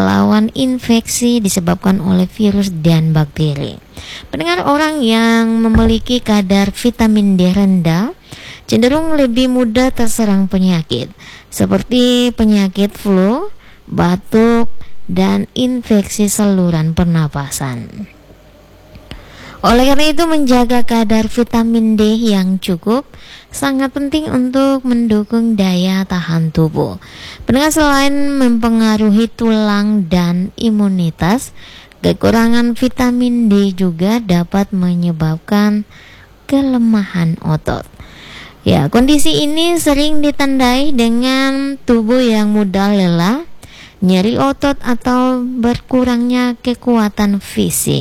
melawan infeksi disebabkan oleh virus dan bakteri. Pendengar, orang yang memiliki kadar vitamin D rendah cenderung lebih mudah terserang penyakit seperti penyakit flu, batuk, dan infeksi saluran pernapasan. Oleh karena itu, menjaga kadar vitamin D yang cukup sangat penting untuk mendukung daya tahan tubuh. Pendengar, selain mempengaruhi tulang dan imunitas, kekurangan vitamin D juga dapat menyebabkan kelemahan otot. Ya, kondisi ini sering ditandai dengan tubuh yang mudah lelah, nyeri otot, atau berkurangnya kekuatan fisik.